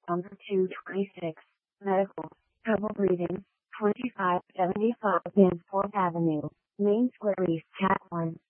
number 226, medical, trouble breathing, 2575 Danforth Avenue, Main Square East, Cat 1.